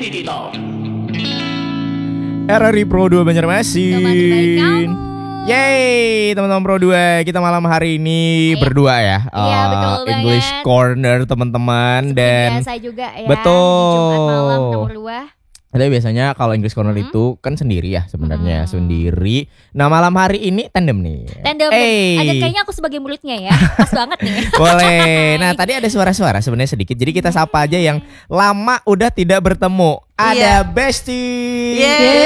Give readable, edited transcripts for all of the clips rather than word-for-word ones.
RRI Pro 2 Banjarmasin. Teman baik kamu. Yeay, teman-teman Pro 2, kita malam hari ini berdua ya. Iya, betul English banget. Corner teman-teman. Seperti Dan biasa juga ya. betul. Di Jumat malam kita berdua. Tapi biasanya kalau English Corner itu kan sendiri ya sebenarnya, sendiri. Nah, malam hari ini tandem nih. Tandem. Ada kayaknya aku sebagai muridnya ya. Pas banget nih. Boleh. Nah, tadi ada suara-suara sebenarnya sedikit. Jadi kita sapa aja yang lama udah tidak bertemu. Ada Bestie.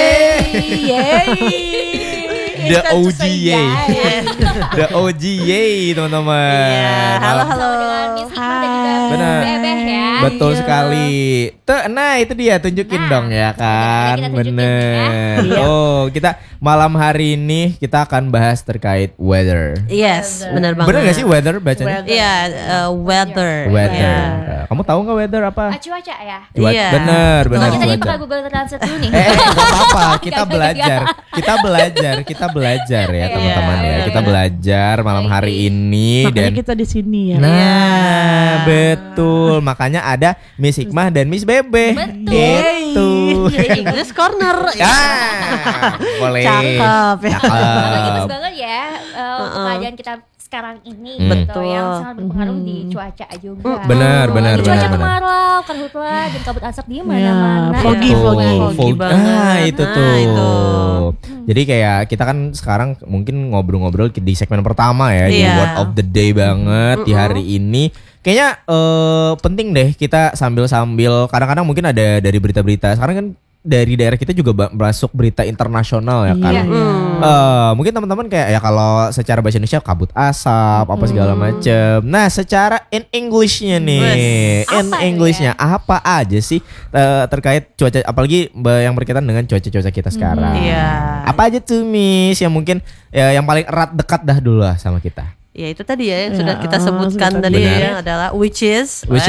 The OG The OG teman-teman. Iya, halo. Dengan Miss Hikmah dan juga Benar. Miss Bebeh ya. Betul sekali. Nah itu dia, tunjukin dong ya kan. kita tunjukin Bener. ya. Oh, kita malam hari ini kita akan bahas terkait weather. Yes, benar banget. Bener gak sih weather bacanya? Iya, weather. Weather. Iya. Kamu tahu nggak weather apa? Cuaca ya. Iya. Bener Soalnya tadi cuaca. pakai Google Translate dulu nih. Gak apa-apa, kita Gak, belajar. Kita belajar ya teman-teman ya. Kita belajar malam hari ini. Makanya Dan kita di sini ya. nah, betul. Makanya ada Miss Hikmah dan Miss Bebe. Betul. Gitu. English Corner. Ah, boleh. Cakep ya. Apalagi Cakep. bagus banget ya untuk keadaan kita sekarang ini Betul. gitu, yang sangat berpengaruh di cuaca juga. Benar, benar, Lagi cuaca benar. kemarau, karhutla dan kabut asap di Ya, mana-mana. foggy, Betul. foggy banget. Ah, itu Nah, tuh. itu. Jadi kayak kita kan sekarang mungkin ngobrol-ngobrol di segmen pertama ya, di Iya. word of the day banget di hari ini. Kayaknya penting deh kita sambil-sambil, kadang-kadang mungkin ada dari berita-berita. Sekarang kan dari daerah kita juga masuk berita internasional ya kan. Iya, iya. Mungkin teman-teman kayak ya kalau secara bahasa Indonesia kabut asap apa segala macem. Nah, secara in Englishnya nih, in Apa Englishnya apa aja sih terkait cuaca, apalagi yang berkaitan dengan cuaca-cuaca kita sekarang. Iya. Apa aja tuh Miss yang mungkin ya, yang paling erat dekat dah dulu lah sama kita. Ya itu tadi ya yang sudah Ya, kita sebutkan sebutkan tadi benar. ya adalah which is Which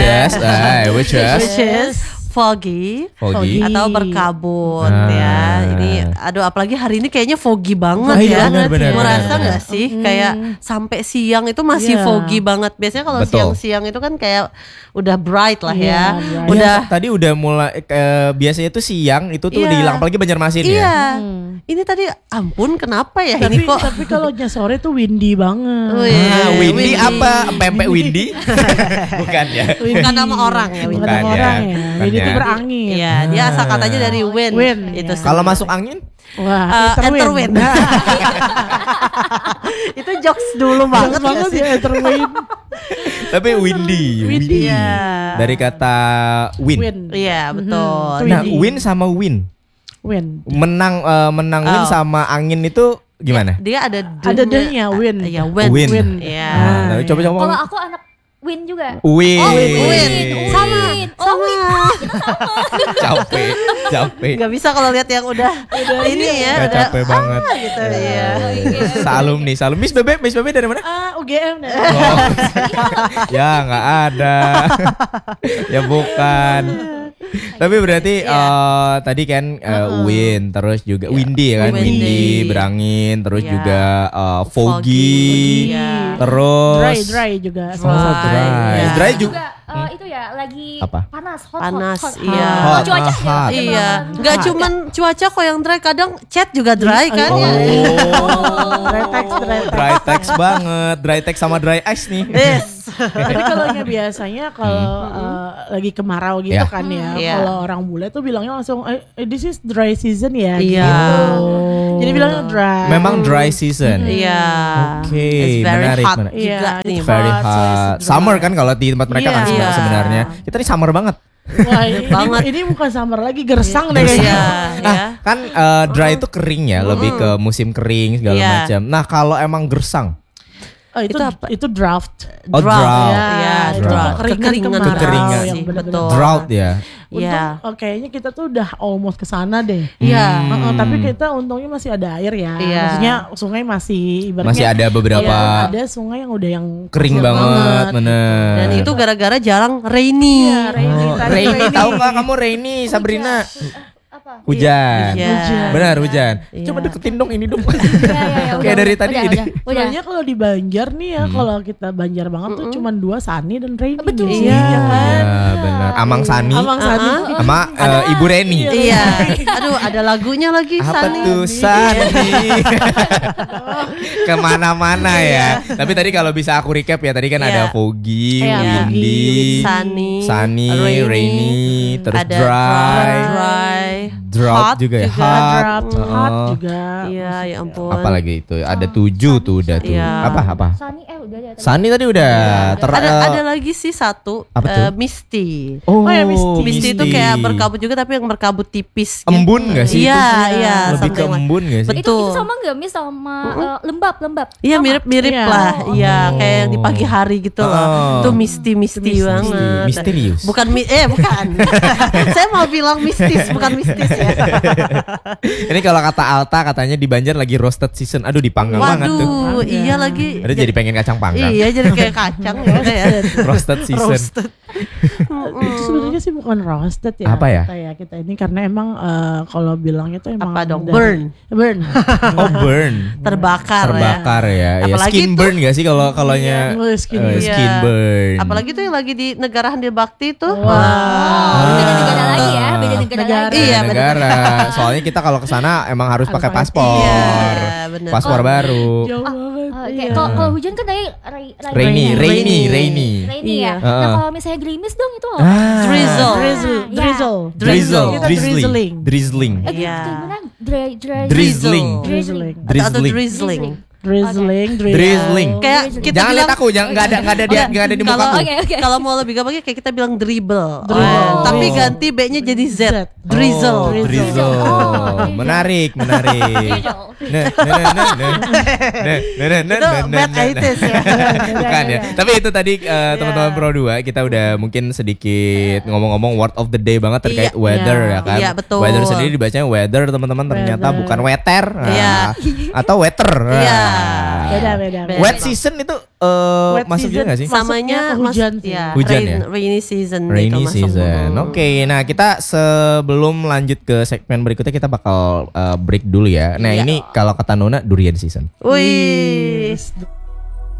is foggy foggy. atau berkabut Nah. ya. Ini aduh apalagi hari ini kayaknya foggy banget Foggy ya. banget, benar, Merasa benar, nggak sih kayak sampai siang itu masih Iya. foggy banget. Biasanya kalau Betul. siang-siang itu kan kayak udah bright lah Iya, ya. bright. Udah Ya, tadi udah mulai biasanya itu siang itu tuh Iya. udah hilang, apalagi Banjarmasin ya. iya. Ini tadi ampun kenapa ya ini kok Tapi kalau sore tuh windy banget. Wih, Ah, Windy Windy. apa? Pempek Windy? Bukan ya. bukan nama orang ya. Bukan Bukan nama ya, orang ya. bukan Windy ya. itu berangin. Iya, dia asal katanya dari wind. Wind, Itu iya. Kalau masuk angin? Wah, Enterwind. Itu jokes dulu banget, Bagus banget nggak sih? ya Enterwind. Tapi windy. Windy. Iya. Dari kata win. Win. Iya betul. Nah, Windy. win sama win. Win. Menang win Oh. sama angin itu gimana? Dia ada Ada D-nya, win. Iya wind. Win. Win. Iya. Nah, tapi coba-coba. Kalau aku anak Win juga. Win. Oh, Win. Sama. Sama. Capek. Gak bisa kalau lihat yang udah ini ya. Gak udah, capek banget. gitu ya. Salum. Miss Bebe dari mana? UGM deh. Oh. Ya nggak ada. Ya bukan. Tapi berarti tadi kan wind, terus juga windy ya kan, Windy. windy berangin, terus Iya. juga foggy, Iya. terus Dry juga. Oh, Salah satu. dry. Iya. Dry juga. Itu ya lagi Apa? panas, Panas, hot. iya. Oh, Hot, cuaca hot. Iya, nggak cuman cuaca kok yang dry, kadang chat juga dry kan Oh, ya. Dry text. dry text banget, dry text sama dry ice nih. Yes. Tapi kalau biasanya kalau lagi kemarau gitu Iya. kan ya. Iya. Kalau orang bule tuh bilangnya langsung this is dry season ya. Iya. Gitu. Jadi bilangnya dry. Memang dry season. Iya. Oke, It's very menarik, hot menarik. juga Iya, nih. it's Very hot, so hot. it's dry. Summer kan kalau di tempat mereka kan Iya. sebenarnya. Kita nih summer banget. Wah, banget. ini bukan summer lagi, gersang deh kayaknya. Iya, Nah, ya. kan dry itu kering ya, lebih ke musim kering segala Iya. macam. Nah, kalau emang gersang, Oh, itu Itu apa? itu draft. Oh, drought. Iya, itu drought. kekeringan kemarau Kekeringan yang sih, benar-benar. betul. drought ya. Iya. Untung kayaknya kita tuh udah almost ke sana deh. Iya. Tapi kita untungnya masih ada air ya. Iya. Maksudnya sungai masih ibaratnya Masih ada beberapa iya, ada sungai yang udah yang kering kecil banget, bener. Dan itu gara-gara jarang rainy. Iya, rainy Oh, tadi Rainy, rainy. tahu nggak kamu Rainy, Sabrina? Apa? Hujan. Hujan. Benar hujan. Iya. Coba deketin dong ini dong. Iya, Kayak dari tadi ini. Udah. Sebenarnya kalau di Banjar nih ya, kalau kita Banjar banget tuh cuman 2, Sani dan Reni. Betul nih. sih. Iya kan? Iya benar. Amang Sani Amang Sani. sama Ibu Reni. Iya. Aduh, ada lagunya lagi Apa Sani. tuh Sani? Kemana-mana ya. Tapi tadi kalau bisa aku recap ya, tadi kan Iya. ada Fogi, Iya. Windy, Sani, Rainy, terus ada Dry, Drop Hot juga ya, Drop, Hot. Hot juga. Iya, ya ampun. Apa lagi itu? Ada 7 tuh udah tuh. Iya. Apa? Sani udah ya. Sani tadi udah. Ada lagi sih satu, Apa tuh? Misty. Oh, ya, Misty. Misty itu kayak berkabut juga tapi yang berkabut tipis. gitu. embun gak sih? Iya, itu? iya. Lebih ke something like- embun gak sih? Itu Betul. sama nggak Miss sama lembab? Iya Sama? mirip-mirip Iya. lah, iya Oh. kayak yang di pagi hari gitu loh. Oh. Itu misty banget. Misterius. Bukan bukan. Saya mau bilang mistis, bukan mistis ya. Ini kalau kata Alta katanya di Banjar lagi roasted season. Aduh dipanggang banget tuh. Waduh, iya lagi. Ada jadi pengen kacang panggang. Iya, jadi kayak kacang gitu ya. Roasted season. Roasted. Itu sebenarnya sih bukan roasted ya. Apa ya? Kita ini karena emang kalau bilangnya tuh emang Apa dong? dari- burn. Oh burn. Terbakar ya. Terbakar ya. Ya Apalagi skin tuh- burn gak sih kalau kalaunya Iya, skin eh, burn. skin Iya. burn. Apalagi tuh yang lagi di negara Handil Bakti tuh. Oh, beda negara lagi ya, beda negara Negara. lagi. Iya, Beda negara. Soalnya kita kalau ke sana emang harus pakai pakai paspor. Iya, bener. Paspor baru. Jauh banget. Oke, Iya. kalau hujan kan tadi Rainy. Rainy Iya. ya. Nah, Heeh. kalau misalnya gerimis dong itu apa? Ah. Drizzle. Drizzle. Ya. Drizzle. Drizzle. Kita Drizzling. drizzling. Drizzling. Iya. Gimana? Drizzling. Drizzling. Atau Drizzling. drizzling. Drizzling. Drizzling. Kayak kita Jangan lihat bilang aku, jangan nggak ada di muka kalau aku. Oke. kalau mau lebih gampang kayak kita bilang dribble. Dribble. Tapi Oh. ganti B-nya jadi Z. Z. Drizzle. Oh, drizzle. Oh, Menarik. Itu bad 80s ya. Bukan ya. Tapi itu tadi teman-teman Pro 2 kita udah mungkin sedikit ngomong-ngomong word of the day banget terkait Iya. weather ya kan. Iya, betul. Weather sendiri dibacanya weather teman-teman, ternyata Weather. bukan weather. Iya. Atau weather. Iya. Beda. Wet season itu Wet masuk juga season gak sih? Samanya Masuknya ke hujan sih. ya, Hujan ya? rainy season itu Rainy masuk. season. Oke, nah kita sebelum lanjut ke segmen berikutnya kita bakal break dulu ya. Nah Iya. ini kalau kata Nona durian season. Wih.